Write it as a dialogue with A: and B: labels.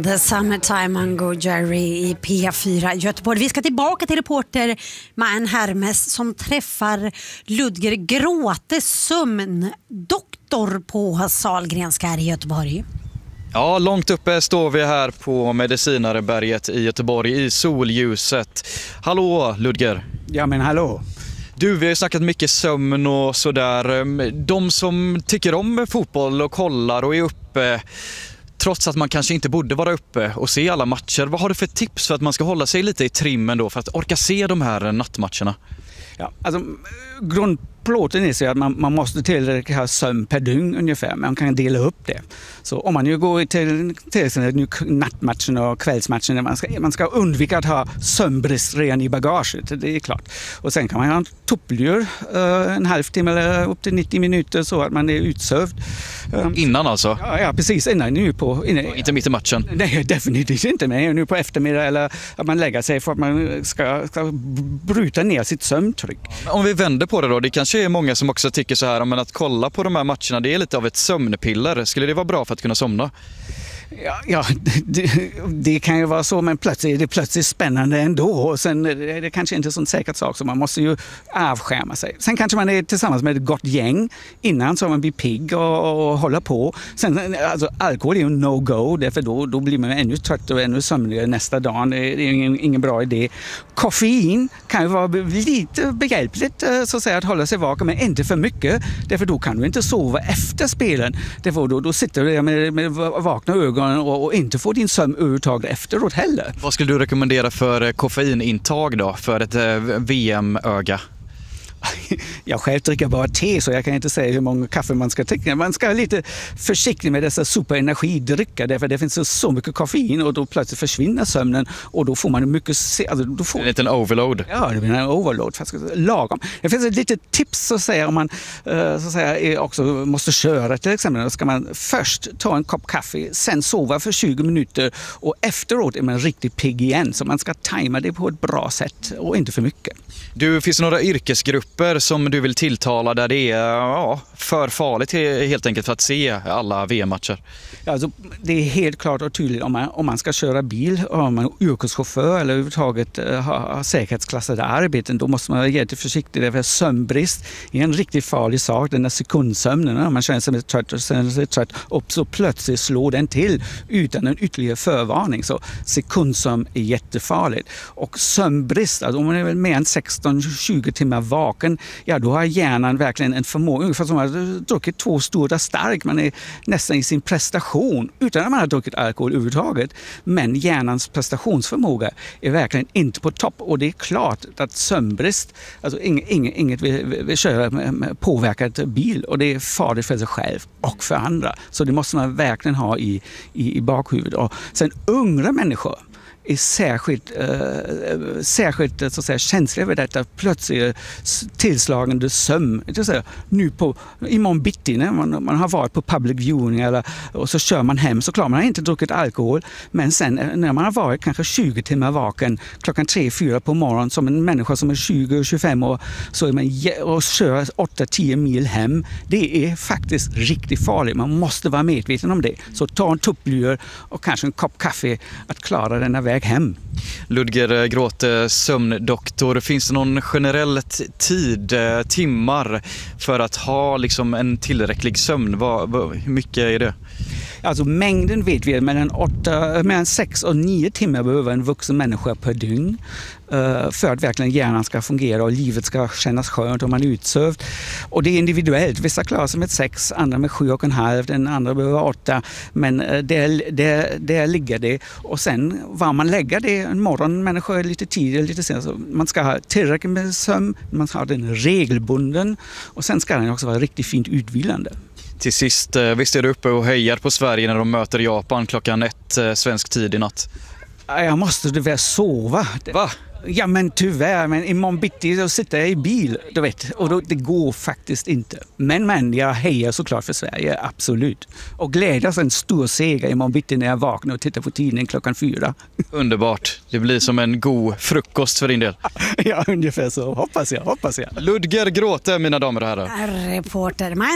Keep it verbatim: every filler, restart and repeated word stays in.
A: Band, Summertime, Mango Jerry i P fyra Göteborg. Vi ska tillbaka till reporter Maen Hermes som träffar Ludger Gråte, sömndoktor på Sahlgrenska här i Göteborg.
B: Ja, långt uppe står vi här på Medicinareberget i Göteborg i solljuset. Hallå Ludger.
C: Ja men hallå.
B: Du, vi har snackat mycket sömn och sådär. De som tycker om fotboll och kollar och är uppe, trots att man kanske inte borde vara uppe och se alla matcher. Vad har du för tips för att man ska hålla sig lite i trimmen då för att orka se de här nattmatcherna?
C: Ja, alltså grundplåten är så att man, man måste tillräckligt ha sömn per dygn ungefär. Man kan dela upp det. Så om man ju går till, till exempel nattmatchen och kvällsmatchen, man ska, man ska undvika att ha sömnbrist redan i bagaget, det är klart. Och sen kan man ha en topplur uh, en halvtimme eller upp till nittio minuter så att man är utsövd. Um,
B: innan alltså?
C: Ja, ja precis. Innan, nu på, innan,
B: inte mitt i matchen?
C: Nej, definitivt inte. Men nu på eftermiddag eller att man lägger sig för att man ska, ska bryta ner sitt sömntryck.
B: Om vi vänder på det då, det kanske är många som också tycker så här, men att kolla på de här matcherna, det är lite av ett sömnpiller. Skulle det vara bra för att kunna somna?
C: Ja, ja det, det kan ju vara så, men plötsligt är det plötsligt spännande ändå. Och sen är det kanske inte en sån säkert sak, så man måste ju avskärma sig. Sen kanske man är tillsammans med ett gott gäng innan så man blir pigg och, och håller på. Sen, alltså, alkohol är ju no-go, därför då, då blir man ännu trött och ännu sömnigare nästa dag. Det är ingen, ingen bra idé. Koffein kan ju vara lite behjälpligt så att säga, att hålla sig vaken, men inte för mycket. Därför då kan du inte sova efter spelen. Därför då, då sitter du med, med vakna ögon Och, och inte få din sömn övertag efteråt heller.
B: Vad skulle du rekommendera för koffeinintag då för ett V M-öga?
C: Jag själv dricker bara te, så jag kan inte säga hur många kaffe man ska dricka. Man ska vara lite försiktig med dessa superenergidrycker, därför det finns så mycket koffein och då plötsligt försvinner sömnen och då får man mycket... Alltså, då får...
B: En liten overload.
C: Ja, det blir en overload. Fast lagom. Det finns ett litet tips så att säga, om man uh, så att säga, också måste köra till exempel. Då ska man först ta en kopp kaffe, sen sova för tjugo minuter och efteråt är man riktigt pigg igen. Så man ska tajma det på ett bra sätt och inte för mycket.
B: Du, finns det några yrkesgrupper som du vill tilltala där det är ja, för farligt helt enkelt för att se alla V M-matcher?
C: Ja, alltså, det är helt klart och tydligt om man, om man ska köra bil, om man är yrkeschaufför eller överhuvudtaget uh, ha säkerhetsklassade arbeten, då måste man vara jätteförsiktig. Därför sömnbrist är en riktigt farlig sak. Den där sekundsömnen, när man känner sig trött och känner sig trött och så plötsligt slår den till utan en ytterligare förvarning. Så sekundsömn är jättefarligt. Och sömnbrist, alltså om man är väl mer än sexton tjugo timmar vaken, ja då har hjärnan verkligen en förmåga, ungefär som att man har druckit två stora stark, man är nästan i sin prestation utan att man har druckit alkohol överhuvudtaget, men hjärnans prestationsförmåga är verkligen inte på topp, och det är klart att sömnbrist, alltså inget, inget, inget vi, vi, vi kör med, med påverkat bil, och det är farligt för sig själv och för andra, så det måste man verkligen ha i, i, i bakhuvudet. Och sen unga människor är särskilt, eh, särskilt så att säga, känsliga över detta plötsligt tillslagande sömn. Det säga, nu på, imorgon bitti när man, man har varit på public viewing eller, och så kör man hem, så klart man har inte druckit alkohol, men sen när man har varit kanske tjugo timmar vaken klockan tre fyra på morgonen som en människa som är tjugo tjugofem år, så är man och kör åtta tio mil hem, det är faktiskt riktigt farligt. Man måste vara medveten om det. Så ta en tupplur och kanske en kopp kaffe att klara denna väg hem.
B: Ludger Gråte, sömndoktor. Finns det någon generell tid, timmar för att ha liksom en tillräcklig sömn? Vad, vad, hur mycket är det?
C: Alltså mängden vet vi, mellan, åtta, mellan sex och nio timmar behöver en vuxen människa per dygn uh, för att verkligen hjärnan ska fungera och livet ska kännas skönt om man är utsövd. Och det är individuellt. Vissa klarar sig med sex, andra med sju och en halv, den andra behöver åtta. Men uh, där, där, där ligger det. Och sen var man lägger det, en morgon, människor är lite tidigare, lite senare. Så man ska ha tillräckligt med sömn, man ska ha den regelbunden och sen ska den också vara riktigt fint utvilande.
B: Till sist, visst är du uppe och hejar på Sverige när de möter Japan klockan ett svensk tid i natt?
C: Jag måste tyvärr sova.
B: Va?
C: Ja men tyvärr, men imorgon bitti så sitter jag i bil, du vet, och då, det går faktiskt inte. Men, men jag hejar såklart för Sverige, absolut. Och glädjas en stor seger imorgon bitti när jag vaknar och tittar på tidningen klockan fyra.
B: Underbart, det blir som en god frukost för din del.
C: Ja, ungefär så, hoppas jag, hoppas jag.
B: Ludger Gråte, mina damer och herrar.
A: Reporter